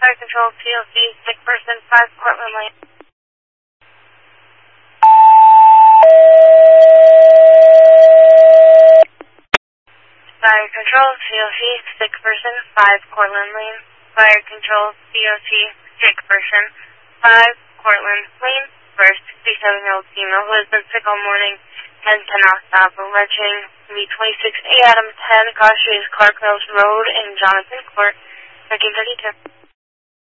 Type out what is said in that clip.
Fire Control, POC, sick person, 5 Portland Lane. Fire Control, POC, sick person, 5 Portland Lane. Fire Control, POC, sick person, 5 Portland Lane. First, 67-year-old female who has been sick all morning and cannot stop alleging B26A Adam 10, Gosh Street, Clark Mills Road in Jonathan Court, 1932.